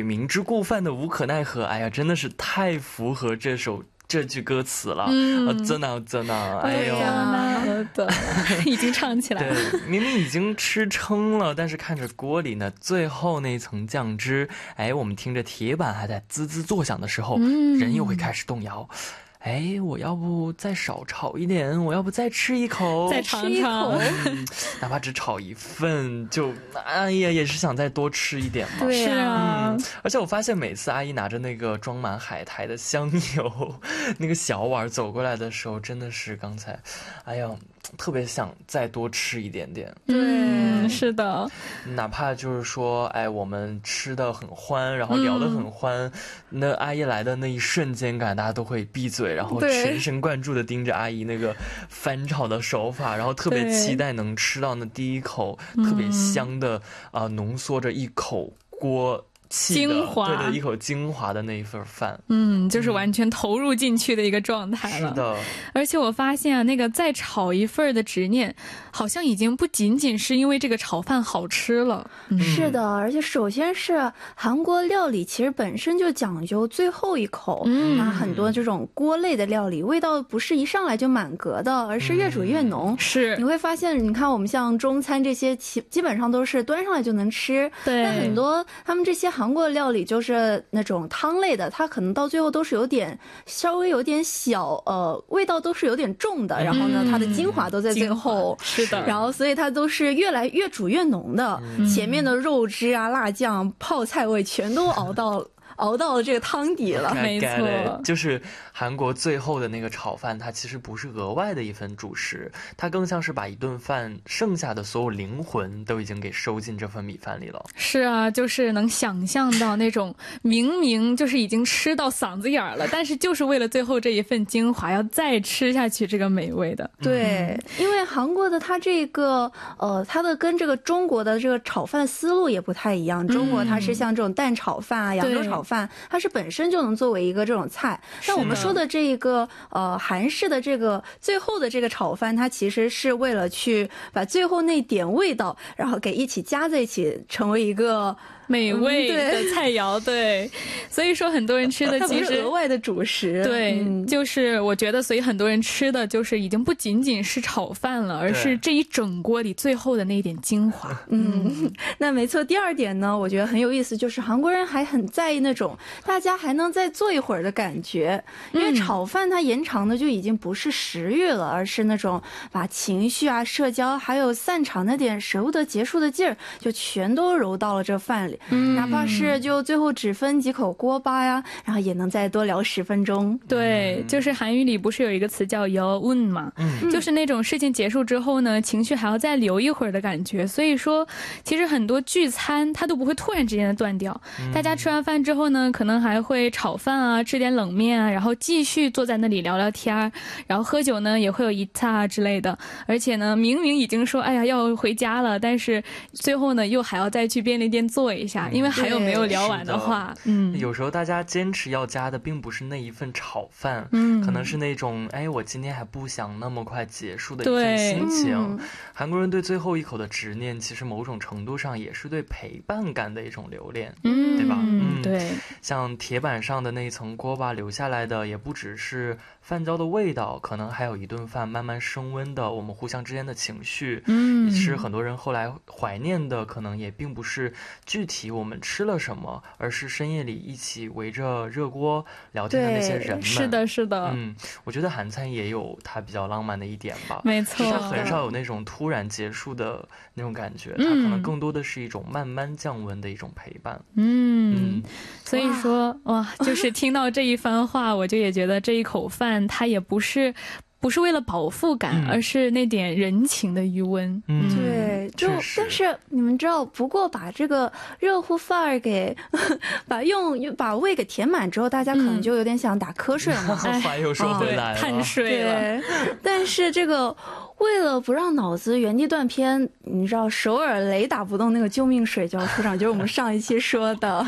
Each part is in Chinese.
明知故犯的无可奈何，哎呀，真的是太符合这句歌词了。真的，哎呦， 已经唱起来了。 对，明明已经吃撑了，但是看着锅里呢最后那层酱汁，哎，我们听着铁板还在滋滋作响的时候，人又会开始动摇。哎，我要不再少炒一点，我要不再吃一口， 再尝一口， 哪怕只炒一份，就哎呀，也是想再多吃一点嘛。 对啊， 而且我发现每次阿姨拿着那个装满海苔的香油那个小碗走过来的时候，真的是刚才，哎呀，特别想再多吃一点点。 对，是的， 哪怕就是说，哎，我们吃的很欢，然后聊得很欢，那阿姨来的那一瞬间感，大家都会闭嘴，然后全神贯注的盯着阿姨那个翻炒的手法，然后特别期待能吃到那第一口特别香的浓缩着一口锅精华， 对，一口精华的那一份饭， 就是完全投入进去的一个状态了。 是的， 而且我发现啊，那个再炒一份的执念，好像已经不仅仅是因为这个炒饭好吃了。 是的，而且首先是韩国料理其实本身就讲究最后一口，很多这种锅类的料理味道不是一上来就满格的，而是越煮越浓。 是， 你会发现，你看我们像中餐这些基本上都是端上来就能吃， 对， 但很多他们这些韩国料理就是那种汤类的，它可能到最后都是稍微有点小味道都是有点重的，然后呢它的精华都在最后， 是的， 然后所以它都是越煮越浓的，前面的肉汁啊、辣酱、泡菜味全都熬到了这个汤底了。 没错， 就是韩国最后的那个炒饭，它其实不是额外的一份主食，它更像是把一顿饭剩下的所有灵魂都已经给收进这份米饭里了。 是啊，就是能想象到那种明明就是已经吃到嗓子眼了，但是就是为了最后这一份精华要再吃下去这个美味的。 对，因为韩国的它这个它的跟这个中国的这个炒饭思路也不太一样，中国它是像这种蛋炒饭啊、扬州炒饭，它是本身就能作为一个这种菜。但我们说的这个韩式的这个最后的这个炒饭，它其实是为了去把最后那点味道，然后给一起加在一起，成为一个美味的菜肴。对，所以说很多人吃的其实它不是额外的主食。 对，就是我觉得，所以很多人吃的就是已经不仅仅是炒饭了，而是这一整锅里最后的那一点精华。 那没错。第二点呢，我觉得很有意思，就是韩国人还很在意那种大家还能再做一会儿的感觉，因为炒饭它延长的就已经不是食欲了，而是那种把情绪啊、社交还有散场那点舍不得结束的劲儿，就全都揉到了这饭里。哪怕是就最后只分几口锅巴呀，然后也能再多聊10分钟。 对，就是韩语里不是有一个词叫여운嘛，就是那种事情结束之后呢，情绪还要再留一会儿的感觉。所以说其实很多聚餐它都不会突然之间的断掉，大家吃完饭之后呢，可能还会炒饭啊，吃点冷面啊，然后继续坐在那里聊聊天，然后喝酒呢也会有一擦之类的。而且呢明明已经说哎呀要回家了，但是最后呢又还要再去便利店坐一下，因为还有没有聊完的话。 有时候大家坚持要加的并不是那一份炒饭，可能是那种哎我今天还不想那么快结束的一份心情。韩国人对最后一口的执念，其实某种程度上也是对陪伴感的一种留恋，对吧？ 对， 像铁板上的那一层锅巴留下来的，也不只是饭焦的味道，可能还有一顿饭慢慢升温的我们互相之间的情绪。也是很多人后来怀念的，可能也并不是具体我们吃了什么，而是深夜里一起围着热锅聊天的那些人们。 是的，是的。 我觉得韩餐也有它比较浪漫的一点吧。 没错， 它很少有那种突然结束的那种感觉，它可能更多的是一种慢慢降温的一种陪伴。 所以说哇，就是听到这一番话，我就也觉得这一口饭它也不是为了饱腹感，而是那点人情的余温。 对，但是你们知道，不过把这个热乎饭儿给把胃给填满之后，大家可能就有点想打瞌睡了嘛。 话又说回来了， 碳水了。 对，但是这个为了不让脑子原地断片，你知道首尔雷打不动那个救命水饺出场，就是我们上一期说的。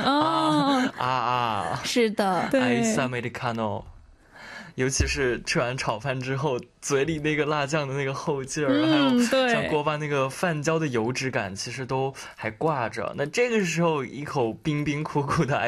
是的， 对，Ice Americano。尤其是吃完炒饭之后，嘴里那个辣酱的那个后劲儿，还有像锅巴那个饭焦的油脂感，其实都还挂着。那这个时候，一口冰冰苦苦的